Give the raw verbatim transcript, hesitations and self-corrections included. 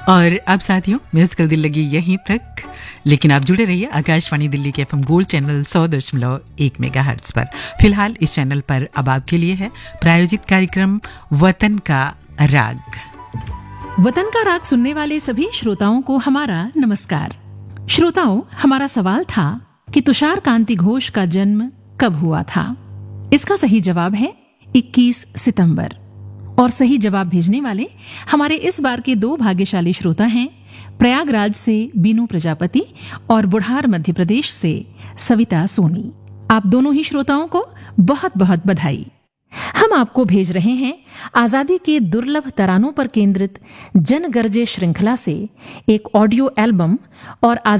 और अब साथियों, म्यूजिकल दिल लगी यहीं तक, लेकिन आप जुड़े रहिए आकाशवाणी दिल्ली के एफएम गोल्ड चैनल सौ दशमलव एक मेगाहर्ट्ज पर। फिलहाल इस चैनल पर अब आपके लिए है प्रायोजित कार्यक्रम वतन का राग। वतन का राग सुनने वाले सभी श्रोताओं को हमारा नमस्कार। श्रोताओं, हमारा सवाल था कि तुषार कांति घोष का जन्म कब हुआ था। इसका सही जवाब है इक्कीस सितंबर। और सही जवाब भेजने वाले हमारे इस बार के दो भाग्यशाली श्रोता हैं, प्रयागराज से बीनू प्रजापति और बुढ़ार मध्य प्रदेश से सविता सोनी। आप दोनों ही श्रोताओं को बहुत बहुत बधाई। हम आपको भेज रहे हैं आजादी के दुर्लभ तरानों पर केंद्रित जनगर्जे श्रृंखला से एक ऑडियो एल्बम और